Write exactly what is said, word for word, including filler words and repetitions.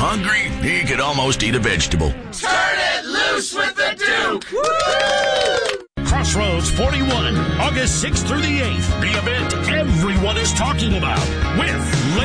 hungry, he could almost eat a vegetable. Turn it loose with the Duke! Woo! Crossroads forty-one, August sixth through the eighth. The event everyone is talking about with